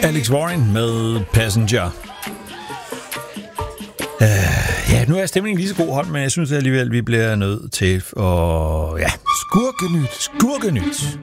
Alex Warren med Passenger. Ja, nu er stemningen lige så god hånd, men jeg synes alligevel, vi bliver nødt til at... Ja, Skurkenyt. Skurkenyt.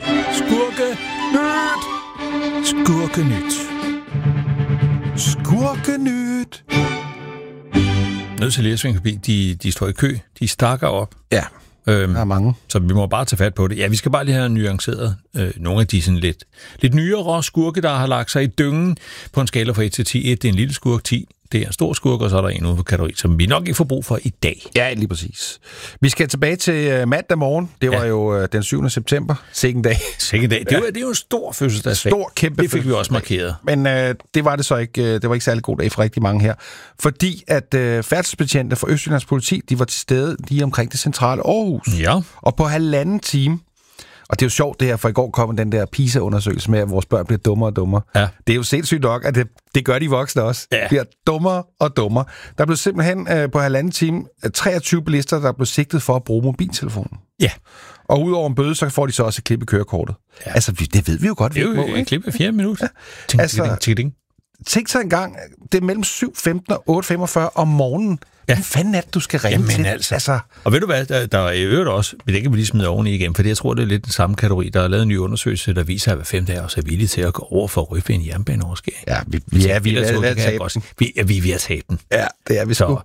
Nødt til lige at svinge forbi. De står i kø. De stakker op. Ja, der er mange. Så vi må bare tage fat på det. Ja, vi skal bare lige have nuanceret nogle af de sådan lidt nyere skurke, der har lagt sig i dyngen på en skala fra 1 til 10. 1, det er en lille skurk, 10, det er en stor skurk, og så er der en ude på kategori, som vi nok ikke får brug for i dag. Ja, lige præcis. Vi skal tilbage til mandag morgen. Det var jo den 7. september. Sikke dag. Det er jo en stor fødselsdagsdag. Kæmpe det fik vi også markeret. Men det var det så ikke. Det var ikke særlig god dag for rigtig mange her. Fordi at færdselsbetjente fra Østjyllands politi, de var til stede lige omkring det centrale Aarhus. Ja. Og på 1,5 time. Og det er jo sjovt det her, for i går kom den der PISA-undersøgelse med, at vores børn bliver dummere og dummere. Ja. Det er jo sindssygt nok, at det gør de voksne også. Ja. Bliver dummere og dummere. Der blev simpelthen på 1,5 time 23 bilister, der blev sigtet for at bruge mobiltelefonen. Ja. Og udover en bøde, så får de så også et klip i kørekortet. Ja. Altså, det ved vi jo godt. Det er jo et klip af 4 minutter. Ja. Tænk så en gang, det er mellem 7.15 og 8.45 om morgenen. Ja. Hvad fanden er det, du skal ringe til? Altså. Og ved du hvad, der er i øvrigt også, men det kan vi lige smide oveni igen, for jeg tror, det er lidt den samme kategori. Der er lavet en ny undersøgelse, der viser, at hver 5 dage også er villige til at gå over for at røbe en jernbaneoverskæring. Ja, vi er ved at tabe den. Vi er ved at tabe den. Ja, det er vi sgu.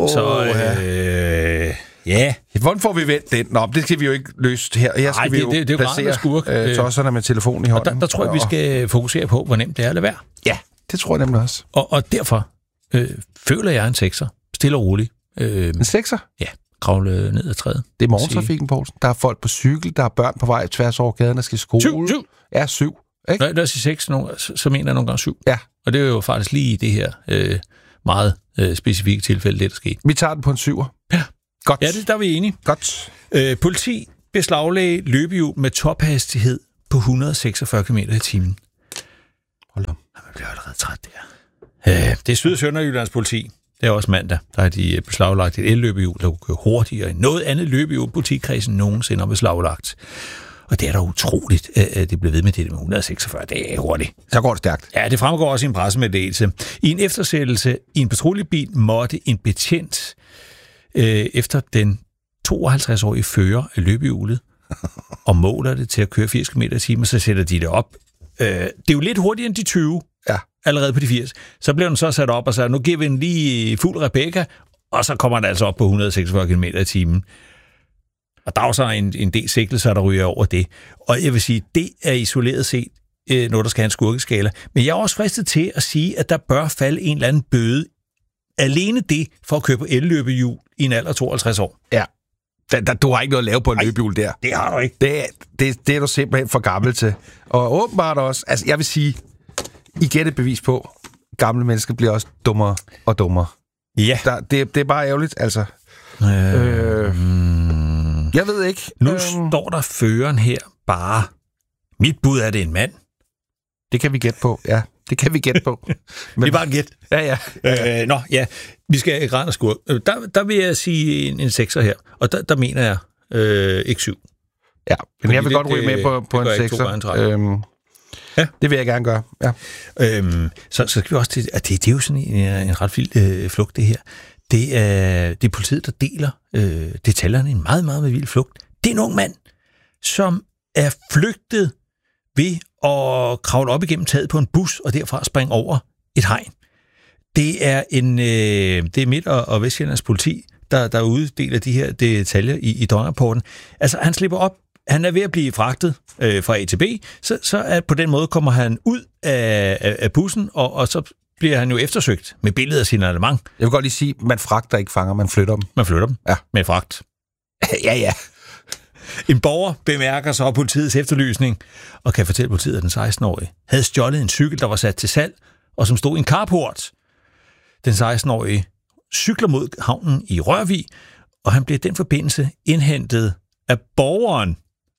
Ja. Hvordan får vi vendt den? Nå, det skal vi jo ikke løse her. Her skal vi jo placere tosserne med telefonen i hånden. Og der tror jeg, vi skal fokusere på, hvor nemt det er at lade være. Ja, det tror jeg nemlig også. Og derfor føler jeg en 6'er. Stille og roligt. En 6'er? Ja, kravle ned ad træet. Det er morgentrafikken, Poulsen. Der er folk på cykel, der er børn på vej tværs over gaden, der skal i skole. 7. Ja, 7. Ikke? Lad os sige 6, så mener jeg nogle gange 7. Ja. Og det er jo faktisk lige i det her meget specifikke tilfælde, det der skete. Vi tager den på en 7'er. Ja. Godt. Ja, der er vi enige. Godt. Politi beslaglagde løbehjul med tophastighed på 146 km i timen. Hold op. Man bliver allerede træt der. Det er Syd- og Sønderjyllands politi. Det er også mandag, der har de beslaglagt et elløbehjul, der kunne køre hurtigere end noget andet løbehjul, politikredsen nogensinde har beslaglagt. Og det er da utroligt, at det blev ved med det med 146. Det er hurtigt. Så går det stærkt. Ja, det fremgår også i en pressemeddelelse. I en eftersættelse i en patruljebil måtte en betjent efter den 52-årige fører af løbehjulet og måler det til at køre 80 km/t, så sætter de det op. Det er jo lidt hurtigere end de 20. Ja. Allerede på de 80. Så blev den så sat op og sagde, nu giver vi den lige fuld Rebecca, og så kommer den altså op på 146 km/t. Og der er så en del sigtelser, der ryger over det. Og jeg vil sige, det er isoleret set noget, der skal have en skurkeskala. Men jeg er også fristet til at sige, at der bør falde en eller anden bøde. Alene det for at køre på elløbehjul i en alder af 52 år. Ja. Du har ikke noget at lave på en løbehjul der. Det har du ikke. Det er du simpelthen for gammel til. Og åbenbart også, altså jeg vil sige, I gætter et bevis på, gamle mennesker bliver også dummere og dummere. Ja. Det er bare ærgerligt, altså. Jeg ved ikke. Nu står der føreren her bare. Mit bud er det en mand. Det kan vi gætte på, ja. Det kan vi gætte på. Men, det er bare gæt. Ja. Vi skal græn og skurk. Der vil jeg sige en 6'er her. Og der mener jeg ikke 7. Ja, men jeg vil godt ryge med på en 6'er. Ja. Det vil jeg gerne gøre, ja. Så skal vi også til, at det er jo sådan en ret vild flugt, det her. Det er politiet, der deler detaljerne i en meget, meget vild flugt. Det er en ung mand, som er flygtet ved at kravle op igennem taget på en bus, og derfra springe over et hegn. Det er Midt- og Vestjyllands politi, der uddeler de her detaljer i døgnrapporten. Altså, han slipper op. Han er ved at blive fragtet fra A til B, så på den måde kommer han ud af bussen, og så bliver han jo eftersøgt med billeder af signalement. Jeg vil godt lige sige, man fragter ikke fanger, man flytter dem. Man flytter dem? Ja. Med fragt. Ja. En borger bemærker så politiets efterlysning, og kan fortælle politiet, at den 16-årige havde stjålet en cykel, der var sat til salg, og som stod i en carport. Den 16-årige cykler mod havnen i Rørvig, og han bliver i den forbindelse indhentet af borgeren,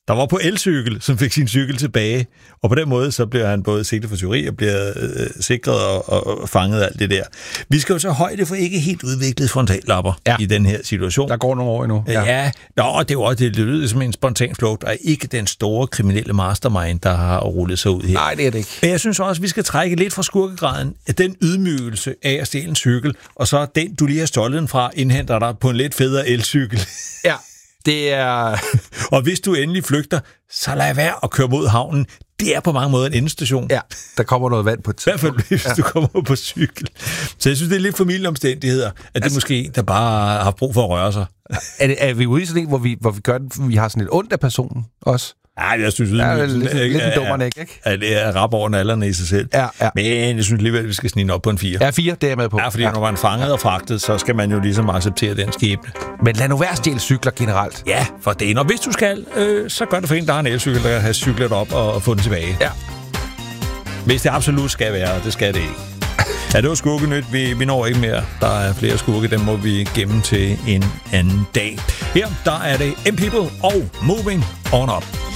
der var på elcykel, som fik sin cykel tilbage. Og på den måde, så bliver han både sigtet for tyveri og bliver sikret og fanget alt det der. Vi skal jo så højde for ikke helt udviklet frontallapper i den her situation. Der går nogle år endnu. Ja, det er jo også, det lyder som en spontan flugt, og ikke den store kriminelle mastermind, der har rullet sig ud her. Nej, det er det ikke. Men jeg synes også, at vi skal trække lidt fra skurkegraden af den ydmygelse af at stjæle en cykel, og så den, du lige har stjålet den fra, indhenter dig på en lidt federe elcykel. Ja, det er... Og hvis du endelig flygter, så lad være at køre mod havnen. Det er på mange måder en endestation. Ja, der kommer noget vand på et tidspunkt. I hvert fald, hvis du kommer på cykel. Så jeg synes, det er lidt familieomstændigheder, at det måske, der bare har brug for at røre sig. Er vi ude i sådan en, hvor vi gør det, vi har sådan lidt ondt af personen også? Nej, jeg synes, lidt en dummerne, ikke? At det er rap over nallerne i sig selv. Ja. Men jeg synes alligevel, at vi skal snige op på en 4. Ja, 4, det er jeg med på. Ja, fordi når man er fanget og fragtet, så skal man jo ligesom acceptere den skæbne. Men lad nu være stjæle cykler generelt. Ja, for det. Og hvis du skal, så gør det for en, der har en elcykel, der har cyklet op og få den tilbage. Ja. Hvis det absolut skal være, det skal det ikke. Ja, det var skurkenyt. Vi når ikke mere. Der er flere skurke, dem må vi gemme til en anden dag. Her, der er det M-People og Moving On Up.